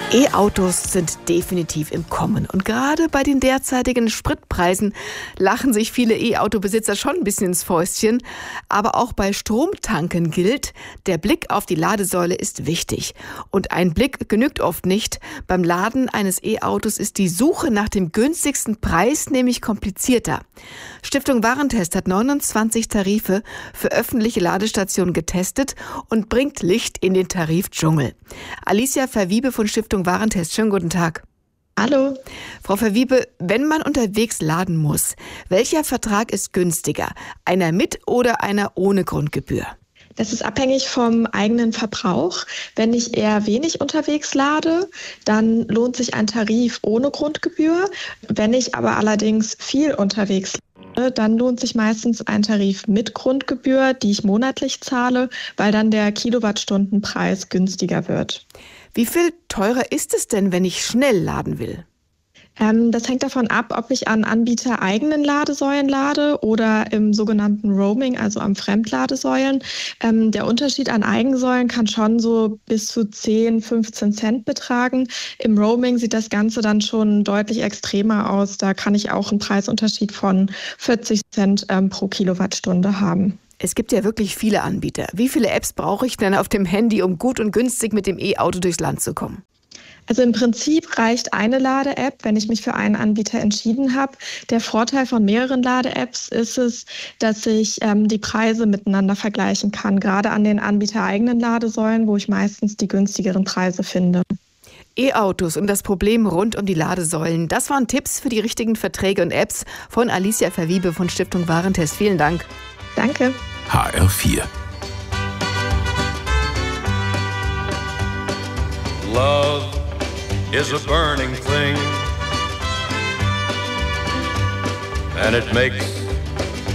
E-Autos sind definitiv im Kommen. Und gerade bei den derzeitigen Spritpreisen lachen sich viele E-Auto-Besitzer schon ein bisschen ins Fäustchen. Aber auch bei Stromtanken gilt, der Blick auf die Ladesäule ist wichtig. Und ein Blick genügt oft nicht. Beim Laden eines E-Autos ist die Suche nach dem günstigsten Preis nämlich komplizierter. Stiftung Warentest hat 29 Tarife für öffentliche Ladestationen getestet und bringt Licht in den Tarifdschungel. Alicia Verwiebe von Stiftung Warentest, schönen guten Tag. Hallo. Frau Verwiebe, wenn man unterwegs laden muss, welcher Vertrag ist günstiger? Einer mit oder einer ohne Grundgebühr? Das ist abhängig vom eigenen Verbrauch. Wenn ich eher wenig unterwegs lade, dann lohnt sich ein Tarif ohne Grundgebühr. Wenn ich aber allerdings viel unterwegs lade, dann lohnt sich meistens ein Tarif mit Grundgebühr, die ich monatlich zahle, weil dann der Kilowattstundenpreis günstiger wird. Wie viel teurer ist es denn, wenn ich schnell laden will? Das hängt davon ab, ob ich an anbietereigenen Ladesäulen lade oder im sogenannten Roaming, also am Fremdladesäulen. Der Unterschied an Eigensäulen kann schon so bis zu 10, 15 Cent betragen. Im Roaming sieht das Ganze dann schon deutlich extremer aus. Da kann ich auch einen Preisunterschied von 40 Cent pro Kilowattstunde haben. Es gibt ja wirklich viele Anbieter. Wie viele Apps brauche ich denn auf dem Handy, um gut und günstig mit dem E-Auto durchs Land zu kommen? Also im Prinzip reicht eine Lade-App, wenn ich mich für einen Anbieter entschieden habe. Der Vorteil von mehreren Lade-Apps ist es, dass ich die Preise miteinander vergleichen kann, gerade an den anbietereigenen Ladesäulen, wo ich meistens die günstigeren Preise finde. E-Autos und das Problem rund um die Ladesäulen. Das waren Tipps für die richtigen Verträge und Apps von Alicia Verwiebe von Stiftung Warentest. Vielen Dank. Danke. HR4. Love is a burning thing, and it makes